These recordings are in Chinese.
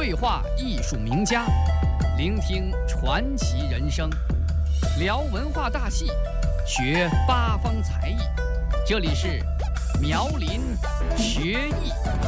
对话艺术名家，聆听传奇人生，聊文化大戏，学八方才艺。这里是苗林学艺。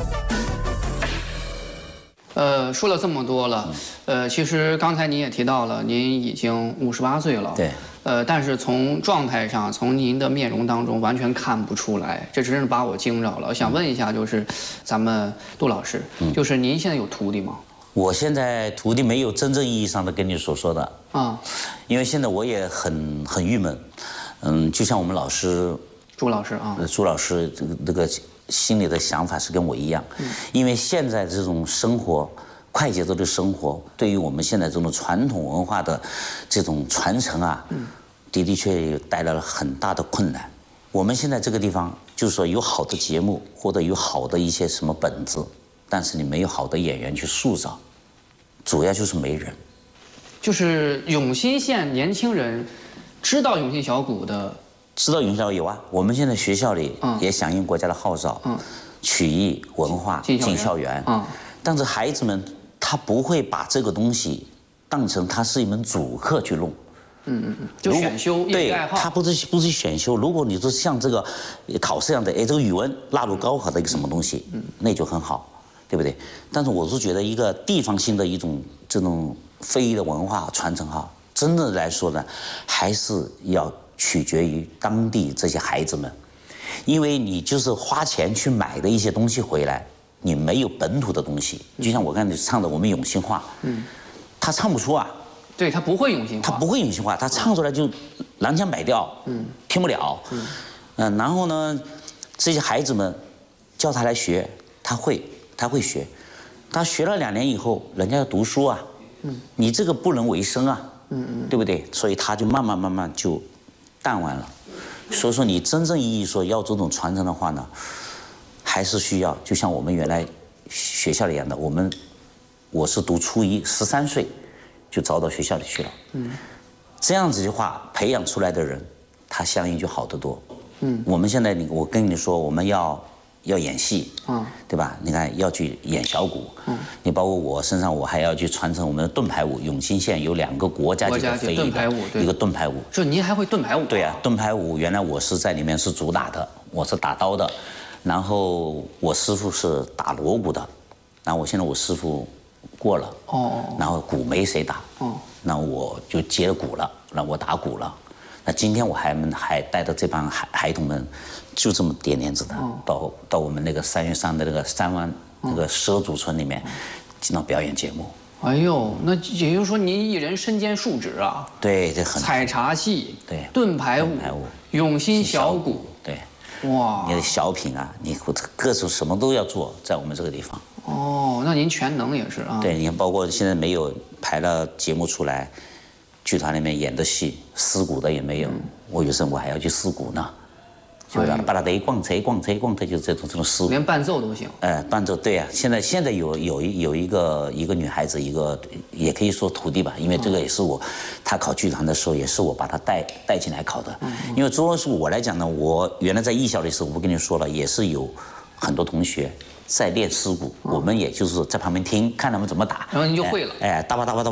说了这么多了，其实刚才您也提到了，您已经58岁了。 对。 但是从状态上，从您的面容当中完全看不出来，这真是把我惊着了。我想问一下，就是咱们杜老师，就是您现在有徒弟吗？ 我现在徒弟没有真正意义上的跟你所说的啊，因为现在我也很郁闷，就像我们老师朱老师啊， 朱老师这个心里的想法是跟我一样，因为现在这种生活。快节奏的生活对于我们现在这种传统文化的这种传承啊，的确带来了很大的困难。我们现在这个地方就是说有好的节目或者有好的一些什么本子，但是你没有好的演员去塑造，主要就是没人。 就是永新县年轻人知道永新小鼓的， 知道永新小鼓有啊，我们现在学校里也响应国家的号召，曲艺文化进校园，但是孩子们。他不会把这个东西当成它是一门主课去弄， 就选修对，他不是选修。如果你说像这个考试一样的，这个语文纳入高考的一个什么东西，那就很好，对不对？但是我是觉得一个地方性的一种这种非遗的文化传承哈，真的来说呢，还是要取决于当地这些孩子们，因为你就是花钱去买的一些东西回来。你没有本土的东西，就像我刚才唱的我们永兴话，他唱不出啊， 对他不会永兴话， 他不会永兴话，他唱出来就南腔北调，听不了，然后呢，这些孩子们叫他来学，他会学，他学了2年以后，人家要读书啊，你这个不能为生啊，对不对？所以他就慢慢就淡忘了，所以说你真正意义说要这种传承的话呢。还是需要，就像我们原来学校里一样的，我是读初一，13岁就招到学校里去了。这样子的话，培养出来的人，他相应就好得多。我们现在我跟你说，我们要演戏，对吧？你看要去演小鼓，你包括我身上，我还要去传承我们的盾牌舞。永兴县有2个国家级的非遗的一个盾牌舞。 就您还会盾牌舞？ 对啊，盾牌舞原来我是在里面是主打的，我是打刀的。然后我师傅是打锣鼓的，然后我师傅过了，然后鼓没谁打，那我就接了鼓了，那我打鼓了。那今天我还带着这帮孩童们，就这么点点子的，到我们那个3月3的那个3湾那个畲族村里面，经常表演节目。 哎呦，那也就是说您一人身兼数职啊？ 对，这很采茶戏， 对， 盾牌舞，永兴小鼓， 对。 哇， 你的小品啊，你各种什么都要做，在我们这个地方。 哦，那您全能也是啊。 对，你看，包括现在没有排了节目出来，剧团里面演的戏，撕鼓的也没有。我有时候我还要去撕鼓呢，就是把它得逛车，就是这种撕鼓。 连伴奏都行。 伴奏对啊，现在有一个女孩子，一个也可以说徒弟吧，因为这个也是她考剧团的时候，也是我把她带进来考的。因为主要是我来讲呢，我原来在艺校的时候，我跟你说了，也是有很多同学在练丝鼓，我们也就是在旁边听，看他们怎么打， 然后你就会了。 哒吧哒吧哒。